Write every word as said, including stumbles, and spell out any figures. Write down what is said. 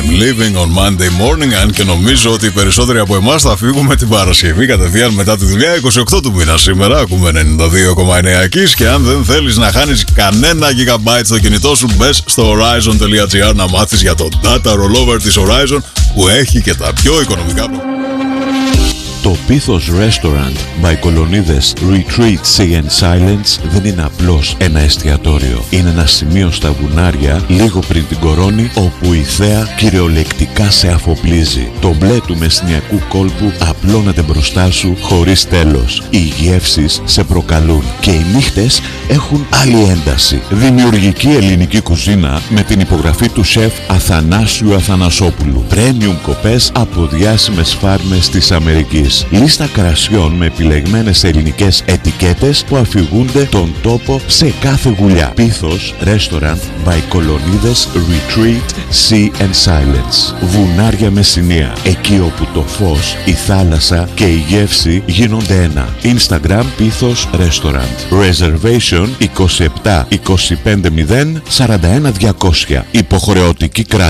I'm leaving on Monday morning. Αν και νομίζω ότι οι περισσότεροι από εμάς θα φύγουμε την Παρασκευή κατευθείαν μετά τη δουλειά. είκοσι οκτώ του μήνα σήμερα. Ακούμε ενενήντα δύο κόμμα εννέα Kiss. Και αν δεν θέλεις να χάνεις κανένα gigabyte στο κινητό σου, μπες στο horizon τελεία gr να μάθεις για το data rollover της Horizon που έχει και τα πιο οικονομικά προγράμματα. Το Πίθος Restaurant by Κολονίδες Retreat Sea and Silence δεν είναι απλώς ένα εστιατόριο. Είναι ένα σημείο στα βουνάρια λίγο πριν την Κορώνη, όπου η θέα κυριολεκτικά σε αφοπλίζει. Το μπλε του μεσηνιακού κόλπου απλώνεται μπροστά σου χωρίς τέλος. Οι γεύσεις σε προκαλούν και οι νύχτες έχουν άλλη ένταση. Δημιουργική ελληνική κουζίνα με την υπογραφή του σεφ Αθανάσιου Αθανασόπουλου. Premium κοπές από διάσημες φάρμες της Αμερικής. Λίστα κρασιών με επιλεγμένες ελληνικές ετικέτες που αφηγούνται τον τόπο σε κάθε γουλιά. Πίθος Restaurant by Κολονίδες Retreat Sea and Silence. Βουνάρια Μεσσηνία. Εκεί όπου το φως, η θάλασσα και η γεύση γίνονται ένα. Instagram Πίθος Restaurant. Reservation είκοσι επτά είκοσι πέντε μηδέν σαράντα ένα διακόσια. Υποχρεωτική κράτηση.